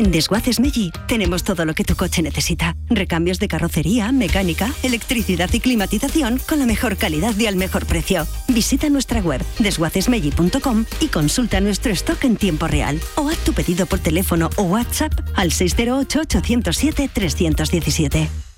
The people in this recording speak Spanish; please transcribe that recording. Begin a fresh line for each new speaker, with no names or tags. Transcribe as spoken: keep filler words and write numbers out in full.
En Desguaces Meggi tenemos todo lo que tu coche necesita. Recambios de carrocería, mecánica, electricidad y climatización con la mejor calidad y al mejor precio. Visita nuestra web desguaces meggi punto com y consulta nuestro stock en tiempo real. O haz tu pedido por teléfono o WhatsApp al seis cero ocho, ocho cero siete, tres uno siete.